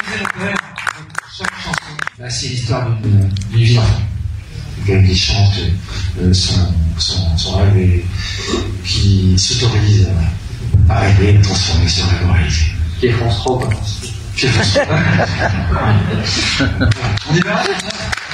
Chaque chanson, bah, c'est l'histoire d'une vie d'enfant. Quelqu'un qui chante son rêve et qui s'autorise à rêver, à transformer son rêve en réalité. Qui est France 3 ou pas France 3? On y va?